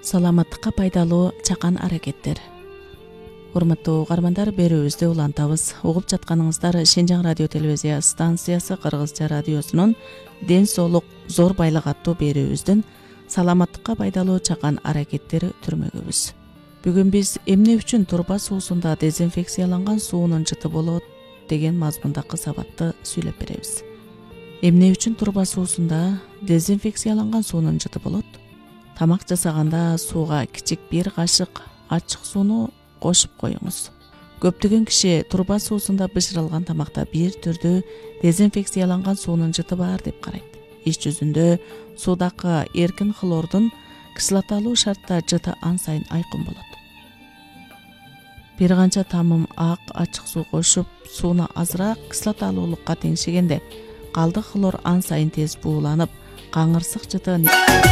Саламаттыкка пайдалуу чакан аракеттер. Урматтуу угармандар, берүүбүздү улантабыз. Угуп жатканыңыздар Шинжаң радио телевизия станциясы Кыргызча радиосунун Ден соолук зор байлык аттуу берүүбүздүн саламаттыкка пайдалуу чакан аракеттери түрмөгүбүз. Бүгүн биз эмне үчүн турба суусунда дезинфекцияланган суунун жыты болот деген мазмундагы сабатты сүйлөп беребиз. Эмне үчүн турба суусунда дезинфекцияланган суунун жыты болот? Тамак жасаганда сууга кичик бир кашык ачык сууну кошуп коюңуз. Көптөгөн киши турба суусунда бышырылган тамакта бир түрдүү дезинфекцияланган суунун жыты бар деп карайт. Иш жүзүндө суудагы эркин хлордун кислоталуу шартта жыты ан сайын айкын болот. Бир канча тамым ак ачык суу кошуп, сууну азыраак кислоталуулукка теңшегенде калдык хлор ан сайын тез бууланып, каңырсык жыты